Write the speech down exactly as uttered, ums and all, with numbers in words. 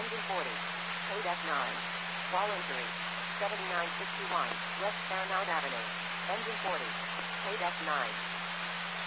Engine forty. Code F nine. Fall injury. seventy-nine sixty-one, West Fairmount Avenue. Engine forty. Code F nine.